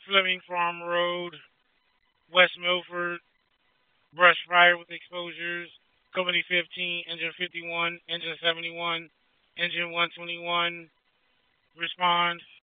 Fleming Farm Road, West Milford. Brush fire with exposures. Company 15, engine 51, engine 71, engine 121. Respond.